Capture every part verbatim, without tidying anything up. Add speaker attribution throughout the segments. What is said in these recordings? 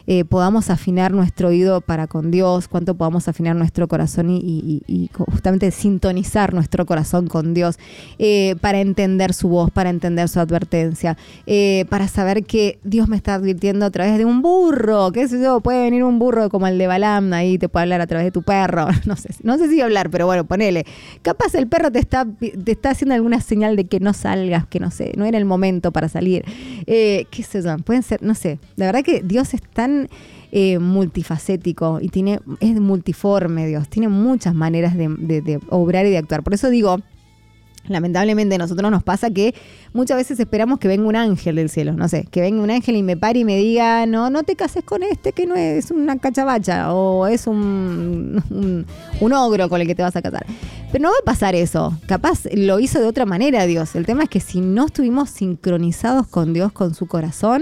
Speaker 1: eh, podamos afinar nuestro oído para con Dios, cuánto podamos afinar nuestro corazón y, y, y justamente sintonizar nuestro corazón con Dios, eh, para entender su voz, para entender su advertencia, eh, para saber que Dios me está advirtiendo a través de un burro, qué sé yo, puede venir un burro como el de Balaam, ahí te puede hablar a través de tu perro, no sé, no sé si hablar, pero bueno, ponele, capaz el perro te está, te está haciendo alguna señal de que no salgas, que no sé, no era el momento para salir, eh, qué sé yo, pueden ser, no sé, la verdad que Dios es tan eh, multifacético y tiene, es multiforme Dios, tiene muchas maneras de, de, de obrar y de actuar, por eso digo, lamentablemente a nosotros nos pasa que muchas veces esperamos que venga un ángel del cielo, no sé, que venga un ángel y me pare y me diga, no, no te cases con este que no es una cachabacha o es un, un, un ogro con el que te vas a casar. Pero no va a pasar eso, capaz lo hizo de otra manera Dios. El tema es que si no estuvimos sincronizados con Dios, con su corazón,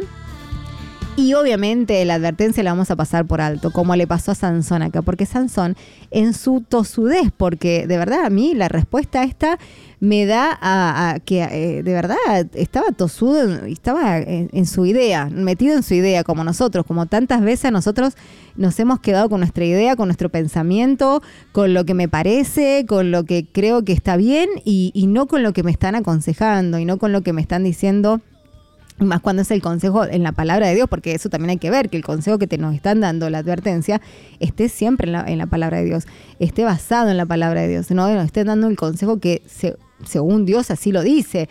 Speaker 1: y obviamente la advertencia la vamos a pasar por alto, como le pasó a Sansón acá, porque Sansón en su tosudez, porque de verdad a mí la respuesta esta me da a, a que eh, de verdad estaba tosudo, estaba en, en su idea, metido en su idea, como nosotros, como tantas veces nosotros nos hemos quedado con nuestra idea, con nuestro pensamiento, con lo que me parece, con lo que creo que está bien y, y no con lo que me están aconsejando y no con lo que me están diciendo. Más cuando es el consejo en la palabra de Dios, porque eso también hay que ver, que el consejo que te nos están dando, la advertencia, esté siempre en la, en la palabra de Dios, esté basado en la palabra de Dios, no nos esté dando el consejo que se, según Dios así lo dice.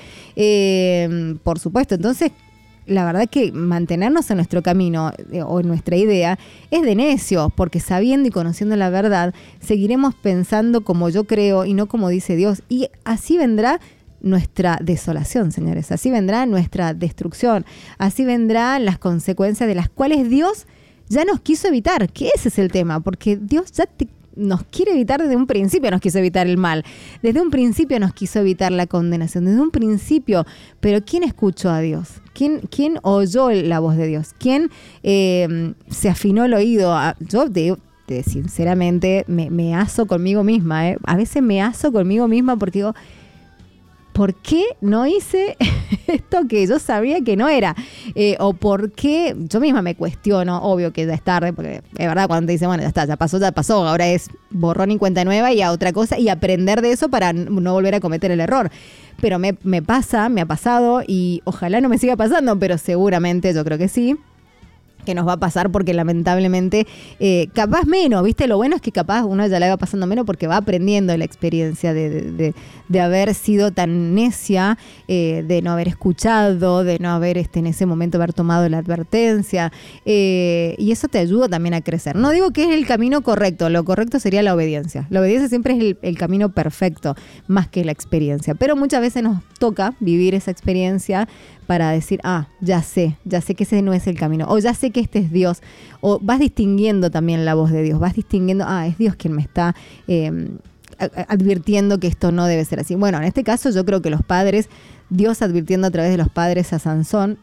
Speaker 1: Eh, por supuesto, entonces la verdad que mantenernos en nuestro camino eh, o en nuestra idea es de necios, porque sabiendo y conociendo la verdad, seguiremos pensando como yo creo y no como dice Dios, y así vendrá nuestra desolación, señores. Así vendrá nuestra destrucción. Así vendrán las consecuencias de las cuales Dios ya nos quiso evitar. Que ese es el tema, porque Dios ya te, nos quiere evitar desde un principio, nos quiso evitar el mal. Desde un principio nos quiso evitar la condenación. Desde un principio. Pero ¿quién escuchó a Dios? ¿Quién, quién oyó la voz de Dios? ¿Quién eh, se afinó el oído? A, yo te te, sinceramente me, me aso conmigo misma. ¿eh? A veces me aso conmigo misma porque digo, ¿por qué no hice esto que yo sabía que no era? Eh, o por qué yo misma me cuestiono, obvio que ya es tarde, porque es verdad cuando te dicen, bueno, ya está, ya pasó, ya pasó, ahora es borrón y cuenta nueva y a otra cosa y aprender de eso para no volver a cometer el error. Pero me, me pasa, me ha pasado y ojalá no me siga pasando, pero seguramente yo creo que sí, que nos va a pasar porque lamentablemente eh, capaz menos, ¿viste? Lo bueno es que capaz uno ya le va pasando menos porque va aprendiendo la experiencia de, de, de, de haber sido tan necia, eh, de no haber escuchado, de no haber este, en ese momento haber tomado la advertencia, eh, y eso te ayuda también a crecer. No digo que es el camino correcto, lo correcto sería la obediencia. La obediencia siempre es el, el camino perfecto, más que la experiencia, pero muchas veces nos toca vivir esa experiencia para decir, ah, ya sé, ya sé que ese no es el camino, o ya sé que este es Dios, o vas distinguiendo también la voz de Dios, vas distinguiendo, ah, es Dios quien me está eh, advirtiendo que esto no debe ser así. Bueno, en este caso yo creo que los padres, Dios advirtiendo a través de los padres a Sansón,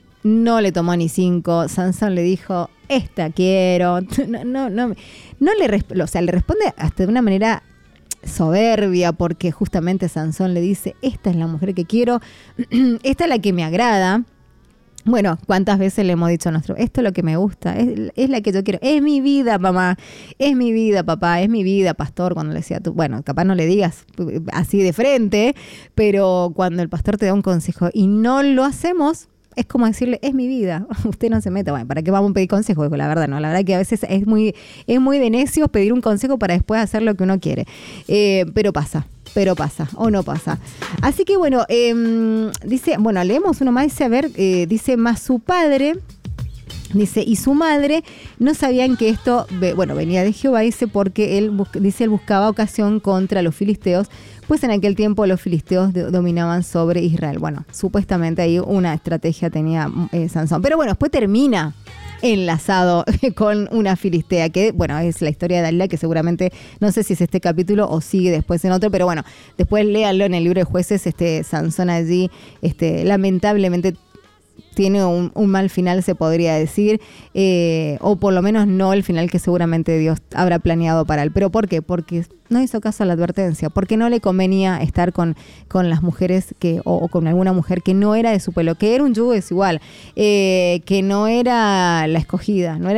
Speaker 1: no le tomó ni cinco. Sansón le dijo, esta quiero, no, no, no, no le, resp- o sea, le responde hasta de una manera soberbia, porque justamente Sansón le dice, esta es la mujer que quiero, esta es la que me agrada. Bueno, ¿cuántas veces le hemos dicho a nuestro, esto es lo que me gusta, es, es la que yo quiero, es mi vida, mamá, es mi vida, papá, es mi vida, pastor, cuando le decía tú, bueno, capaz no le digas así de frente, pero cuando el pastor te da un consejo y no lo hacemos, es como decirle, es mi vida, usted no se meta. Bueno, ¿para qué vamos a pedir consejo? La verdad, no, la verdad que a veces es muy, es muy de necios pedir un consejo para después hacer lo que uno quiere. Eh, pero pasa, pero pasa, o no pasa. Así que bueno, eh, dice, bueno, leemos uno más, dice, a ver, eh, dice, más su padre, dice, y su madre no sabían que esto, bueno, venía de Jehová, dice, porque él, dice, él buscaba ocasión contra los filisteos, pues en aquel tiempo los filisteos de, dominaban sobre Israel. Bueno, supuestamente ahí una estrategia tenía eh, Sansón. Pero bueno, después termina enlazado con una filistea, que bueno, es la historia de Dalila, que seguramente, no sé si es este capítulo o sigue después en otro, pero bueno, después léanlo en el libro de Jueces, este Sansón allí, este, lamentablemente tiene un, un mal final, se podría decir, eh, o por lo menos no el final que seguramente Dios habrá planeado para él. ¿Pero por qué? Porque no hizo caso a la advertencia, porque no le convenía estar con, con las mujeres que, o, o con alguna mujer que no era de su pueblo, que era un yugo desigual, eh, que no era la escogida, no era